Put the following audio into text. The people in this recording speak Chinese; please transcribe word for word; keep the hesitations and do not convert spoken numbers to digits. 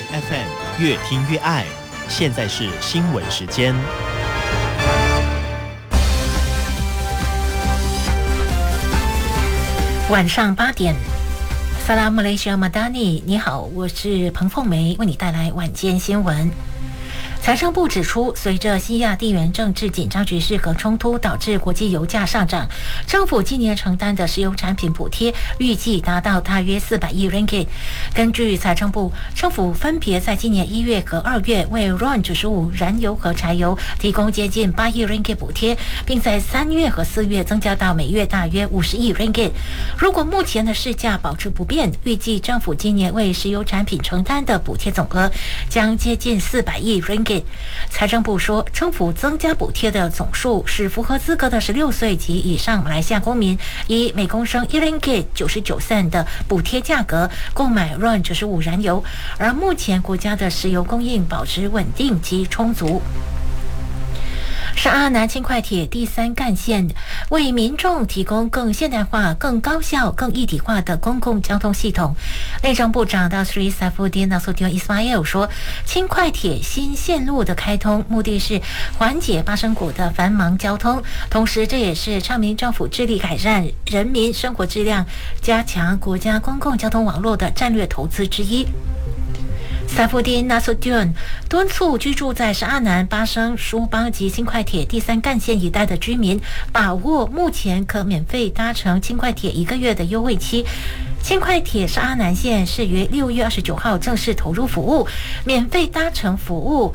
F M 越听越爱。现在是新闻时间。 晚上八点，萨拉马来西亚马达尼，你好，我是彭凤梅，为你带来晚间新闻。财政部指出，随着西亚地缘政治紧张局势和冲突导致国际油价上涨，政府今年承担的石油产品补贴预计达到大约四百亿 ringgit。根据财政部，政府分别在今年一月和二月为 R O N 九十五燃油和柴油提供接近八亿 ringgit 补贴，并在三月和四月增加到每月大约五十亿 ringgit。如果目前的市价保持不变，预计政府今年为石油产品承担的补贴总额将接近四百亿 ringgit。财政部说，政府增加补贴的总数使符合资格的十六岁及以上马来西亚公民以每公升一 ringgit 九十九 cent 的补贴价格购买 R O N 九十五燃油，而目前国家的石油供应保持稳定及充足。沙阿南轻快铁第三干线为民众提供更现代化、更高效、更一体化的公共交通系统。内政部长达斯里萨夫丁纳苏丁伊斯马耶尔说，轻快铁新线路的开通目的是缓解巴生谷的繁忙交通，同时这也是倡民政府致力改善人民生活质量、加强国家公共交通网络的战略投资之一。萨夫丁纳苏迪恩敦促居住在沙阿南、巴生、舒邦及轻快铁第三干线一带的居民把握目前可免费搭乘轻快铁一个月的优惠期。轻快铁沙阿南线是于六月二十九号正式投入服务，免费搭乘服务